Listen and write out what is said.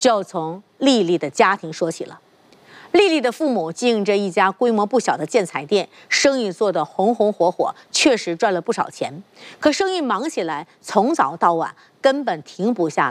就要从丽丽的家庭说起了。丽丽的父母经营着一家规模不小的建材店，生意做得红红火火，确实赚了不少钱。可生意忙起来，从早到晚根本停不下来。